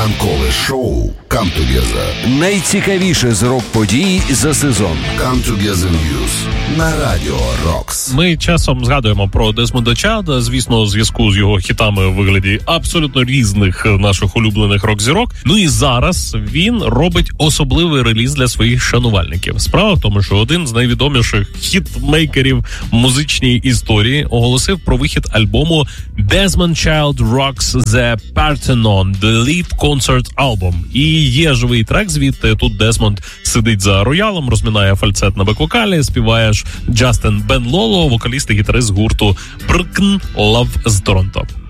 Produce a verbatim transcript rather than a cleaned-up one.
Ранкове шоу Come Together. Найцікавіше з рок-подій за сезон. Come Together News на Радіо Рокс. Ми часом згадуємо про Дезмонда Чайлда, звісно, у зв'язку з його хітами у вигляді абсолютно різних наших улюблених рок-зірок. Ну і зараз він робить особливий реліз для своїх шанувальників. Справа в тому, що один з найвідоміших хітмейкерів музичній історії оголосив про вихід альбому Desmond Child Rocks The Parthenon, The Lead Concert Album. І є живий трек звідти. Тут Дезмонд сидить за роялом, розмінає фальцет на бек-вокалі, співає Джастін Бен Лоло, вокаліст і гітарист гурту Бркн Лав з Торонто.